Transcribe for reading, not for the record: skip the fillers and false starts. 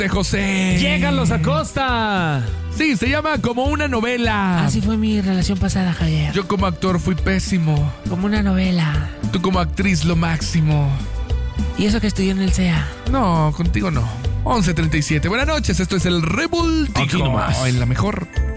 suerte, José. Llegan los Acosta. Sí, se llama Como una novela. Así fue mi relación pasada, Javier. Yo como actor fui pésimo. Como una novela. Tú como actriz lo máximo. Y eso que estudió en el CEA. No, contigo no. 11:37. Buenas noches, esto es el Revoltijo. Aquí nomás. En la mejor.